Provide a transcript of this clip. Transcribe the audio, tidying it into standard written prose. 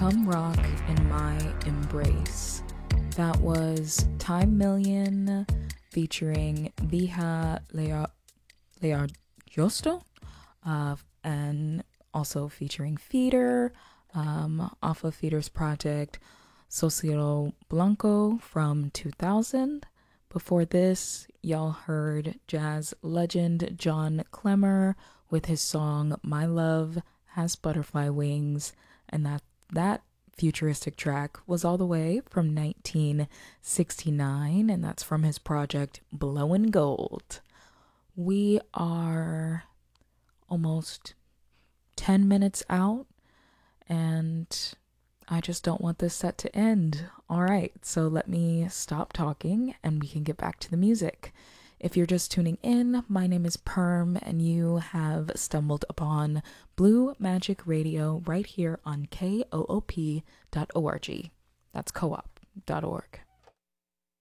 Come Rock in My Embrace. That was Time Million featuring Vija Learjosto, and also featuring Feeder, off of Feeder's project Socielo Blanco from 2000. Before this, y'all heard jazz legend John Clemmer with his song My Love Has Butterfly Wings, and that futuristic track was all the way from 1969, and that's from his project Blowin' Gold. We are almost 10 minutes out, and I just don't want this set to end. All right, so let me stop talking and we can get back to the music. If you're just tuning in, my name is Perm, and you have stumbled upon Blue Magic Radio right here on koop.org. That's co-op.org.